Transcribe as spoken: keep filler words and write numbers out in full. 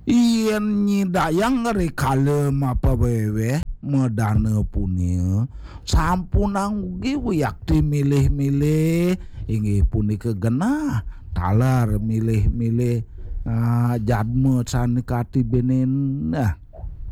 Yen nyidayang ngeri kalem apa wewe medane punya sampunang ugi yakti milih-milih inggih punika genah talar milih-milih uh, jadme sanikati benen nah